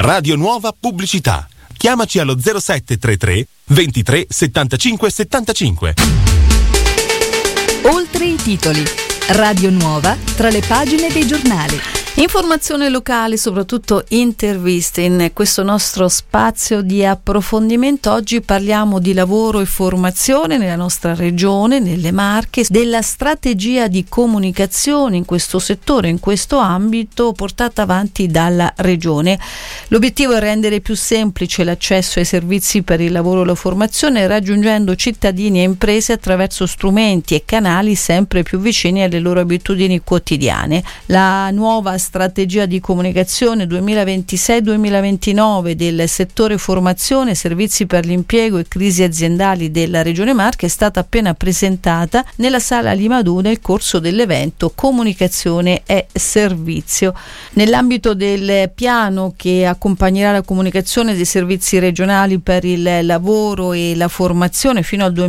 Radio Nuova Pubblicità. Chiamaci allo 0733 23 75 75. Oltre i titoli. Radio Nuova tra le pagine dei giornali. Informazione locale, soprattutto interviste. In questo nostro spazio di approfondimento oggi parliamo di lavoro e formazione nella nostra regione, nelle Marche, della strategia di comunicazione in questo settore, in questo ambito portata avanti dalla regione. L'obiettivo è rendere più semplice l'accesso ai servizi per il lavoro e la formazione, raggiungendo cittadini e imprese attraverso strumenti e canali sempre più vicini alle loro abitudini quotidiane. La nuova strategia di comunicazione 2026-2029 del settore formazione, servizi per l'impiego e crisi aziendali della Regione Marche è stata appena presentata nella sala Limadù nel corso dell'evento Comunicazione e Servizio. Nell'ambito del piano che accompagnerà la comunicazione dei servizi regionali per il lavoro e la formazione fino al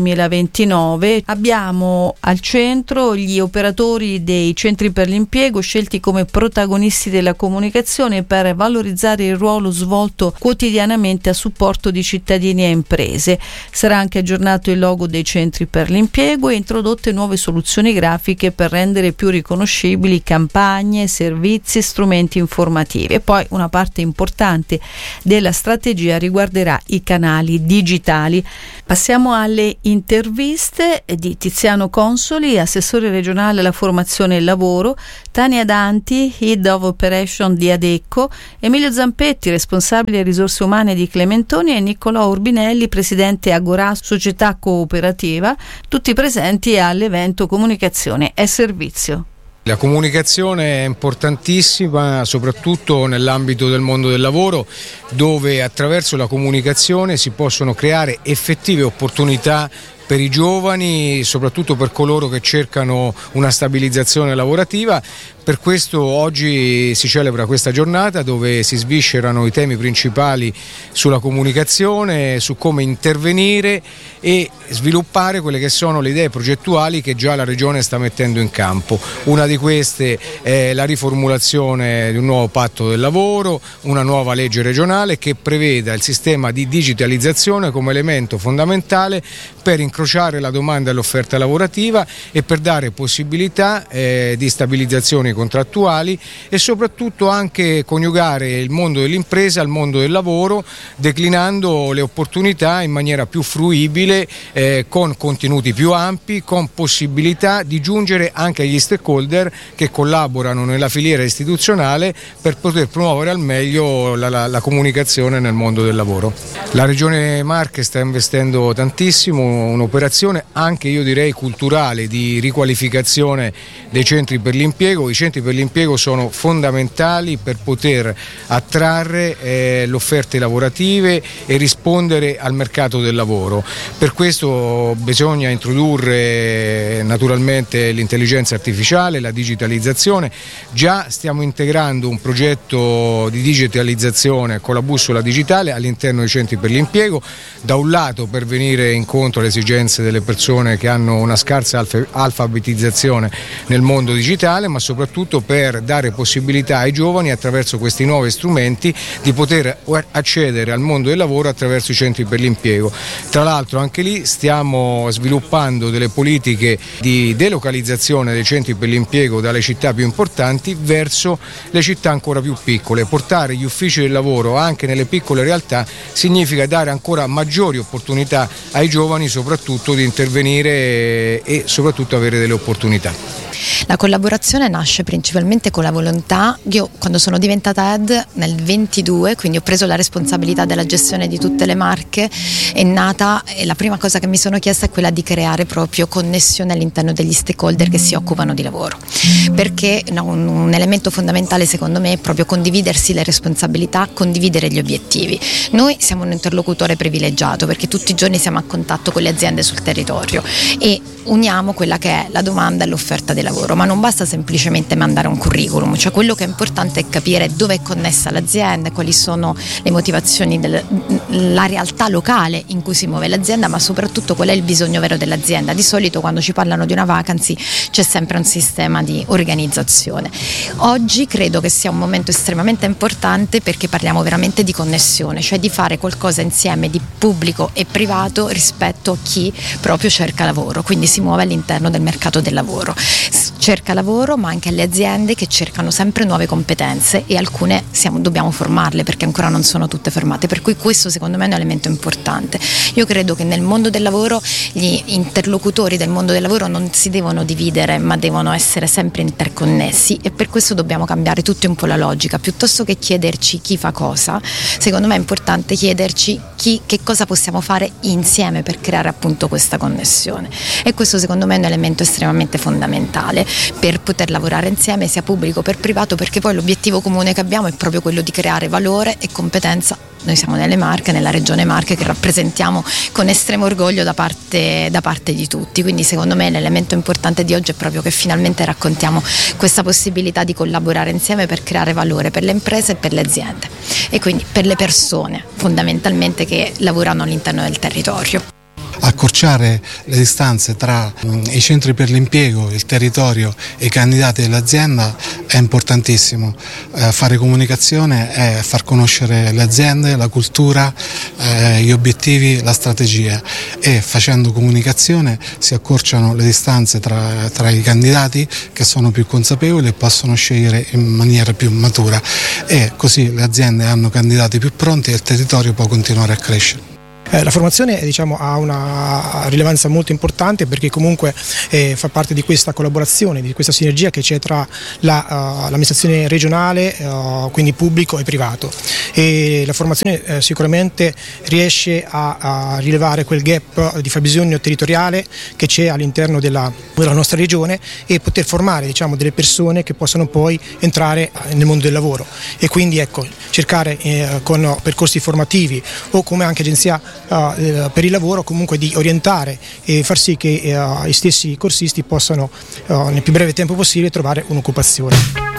2029 abbiamo al centro gli operatori dei centri per l'impiego scelti come protagonisti della comunicazione per valorizzare il ruolo svolto quotidianamente a supporto di cittadini e imprese. Sarà anche aggiornato il logo dei centri per l'impiego e introdotte nuove soluzioni grafiche per rendere più riconoscibili campagne, servizi e strumenti informativi. E poi una parte importante della strategia riguarderà i canali digitali. Passiamo alle interviste di Tiziano Consoli, assessore regionale alla formazione e il lavoro, Tania Danti, Head of Operation di Adecco, Emilio Zampetti, responsabile risorse umane di Clementoni, e Niccolò Urbinelli, presidente Agorà Società Cooperativa, tutti presenti all'evento Comunicazione e Servizio. La comunicazione è importantissima, soprattutto nell'ambito del mondo del lavoro, dove attraverso la comunicazione si possono creare effettive opportunità per i giovani, soprattutto per coloro che cercano una stabilizzazione lavorativa. Per questo oggi si celebra questa giornata dove si sviscerano i temi principali sulla comunicazione, su come intervenire e sviluppare quelle che sono le idee progettuali che già la Regione sta mettendo in campo. Una di queste è la riformulazione di un nuovo patto del lavoro, una nuova legge regionale che preveda il sistema di digitalizzazione come elemento fondamentale per incrociare la domanda e l'offerta lavorativa e per dare possibilità di stabilizzazione contrattuali e soprattutto anche coniugare il mondo dell'impresa al mondo del lavoro, declinando le opportunità in maniera più fruibile, con contenuti più ampi, con possibilità di giungere anche agli stakeholder che collaborano nella filiera istituzionale per poter promuovere al meglio la comunicazione nel mondo del lavoro. La Regione Marche sta investendo tantissimo, un'operazione anche io direi culturale di riqualificazione dei centri per l'impiego. I centri per l'impiego sono fondamentali per poter attrarre le offerte lavorative e rispondere al mercato del lavoro. Per questo bisogna introdurre naturalmente l'intelligenza artificiale, la digitalizzazione. Già stiamo integrando un progetto di digitalizzazione con la bussola digitale all'interno dei centri per l'impiego, da un lato per venire incontro alle esigenze delle persone che hanno una scarsa alfabetizzazione nel mondo digitale, ma soprattutto per dare possibilità ai giovani attraverso questi nuovi strumenti di poter accedere al mondo del lavoro attraverso i centri per l'impiego. Tra l'altro anche lì stiamo sviluppando delle politiche di delocalizzazione dei centri per l'impiego dalle città più importanti verso le città ancora più piccole. Portare gli uffici del lavoro anche nelle piccole realtà significa dare ancora maggiori opportunità ai giovani, soprattutto di intervenire e soprattutto avere delle opportunità. La collaborazione nasce principalmente con la volontà. Io quando sono diventata head nel 22, quindi ho preso la responsabilità della gestione di tutte le Marche, è nata e la prima cosa che mi sono chiesta è quella di creare proprio connessione all'interno degli stakeholder che si occupano di lavoro, perché un elemento fondamentale secondo me è proprio condividersi le responsabilità, condividere gli obiettivi. Noi siamo un interlocutore privilegiato perché tutti i giorni siamo a contatto con le aziende sul territorio e uniamo quella che è la domanda e l'offerta di lavoro, ma non basta semplicemente mandare un curriculum, cioè quello che è importante è capire dove è connessa l'azienda, quali sono le motivazioni, la realtà locale in cui si muove l'azienda, ma soprattutto qual è il bisogno vero dell'azienda. Di solito quando ci parlano di una vacancy c'è sempre un sistema di organizzazione. Oggi credo che sia un momento estremamente importante perché parliamo veramente di connessione, cioè di fare qualcosa insieme di pubblico e privato rispetto a chi proprio cerca lavoro, quindi si muove all'interno del mercato del lavoro, cerca lavoro, ma anche alle aziende che cercano sempre nuove competenze e alcune dobbiamo formarle perché ancora non sono tutte formate, per cui questo secondo me è un elemento importante. Io credo che nel mondo del lavoro gli interlocutori del mondo del lavoro non si devono dividere, ma devono essere sempre interconnessi, e per questo dobbiamo cambiare tutti un po' la logica. Piuttosto che chiederci chi fa cosa, secondo me è importante chiederci che cosa possiamo fare insieme per creare appunto questa connessione, e questo secondo me è un elemento estremamente fondamentale per poter lavorare insieme sia pubblico che privato, perché poi l'obiettivo comune che abbiamo è proprio quello di creare valore e competenza. Noi siamo nelle Marche, nella regione Marche, che rappresentiamo con estremo orgoglio da parte di tutti, quindi secondo me l'elemento importante di oggi è proprio che finalmente raccontiamo questa possibilità di collaborare insieme per creare valore per le imprese e per le aziende, e quindi per le persone fondamentalmente che lavorano all'interno del territorio. Accorciare le distanze tra i centri per l'impiego, il territorio e i candidati dell'azienda è importantissimo. Fare comunicazione è far conoscere le aziende, la cultura, gli obiettivi, la strategia, e facendo comunicazione si accorciano le distanze tra i candidati, che sono più consapevoli e possono scegliere in maniera più matura, e così le aziende hanno candidati più pronti e il territorio può continuare a crescere. La formazione ha una rilevanza molto importante perché comunque fa parte di questa collaborazione, di questa sinergia che c'è tra l'amministrazione regionale, quindi pubblico e privato, e la formazione sicuramente riesce a rilevare quel gap di fabbisogno territoriale che c'è all'interno della nostra regione e poter formare delle persone che possano poi entrare nel mondo del lavoro, e quindi cercare con percorsi formativi o come anche agenzia per il lavoro comunque di orientare e far sì che i stessi corsisti possano nel più breve tempo possibile trovare un'occupazione.